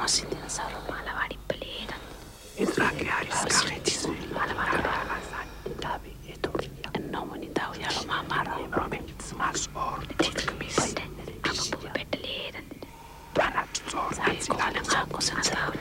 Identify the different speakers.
Speaker 1: Mosin saru malawadi peledan.
Speaker 2: Idrake ariscare di
Speaker 1: Tabi itu nomoni tahu ya lo mamara.
Speaker 2: Max or
Speaker 1: Tikmis. Apa bu peteledan.
Speaker 2: Banat or
Speaker 1: Saya kau nak aku sangat tahu.